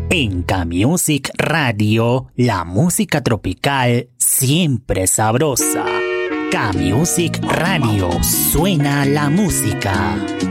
En K-Music Radio, la música tropical siempre sabrosa. K-Music Radio, suena la música.